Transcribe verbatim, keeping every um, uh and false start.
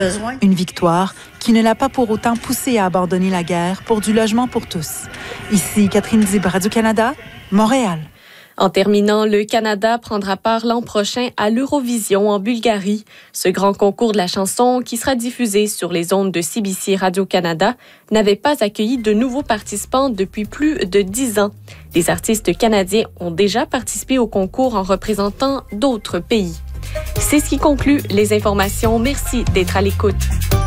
Une victoire qui ne l'a pas pour autant poussé à abandonner la guerre pour du logement pour tous. Ici Catherine Zib, Radio-Canada, Montréal. En terminant, le Canada prendra part l'an prochain à l'Eurovision en Bulgarie. Ce grand concours de la chanson, qui sera diffusé sur les ondes de C B C Radio-Canada, n'avait pas accueilli de nouveaux participants depuis plus de dix ans. Les artistes canadiens ont déjà participé au concours en représentant d'autres pays. C'est ce qui conclut les informations. Merci d'être à l'écoute.